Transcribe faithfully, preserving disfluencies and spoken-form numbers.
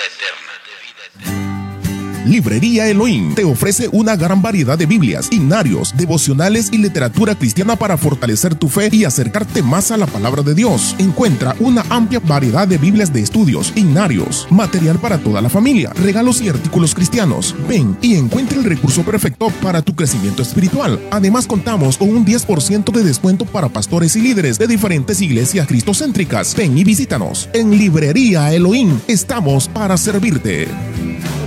Librería Elohim te ofrece una gran variedad de Biblias, himnarios, devocionales y literatura cristiana para fortalecer tu fe y acercarte más a la palabra de Dios. Encuentra una amplia variedad de Biblias de estudios, himnarios, material para toda la familia, regalos y artículos cristianos. Ven y encuentra el recurso perfecto para tu crecimiento espiritual. Además, contamos con un diez por ciento de descuento para pastores y líderes de diferentes iglesias cristocéntricas. Ven y visítanos. En Librería Elohim estamos para servirte.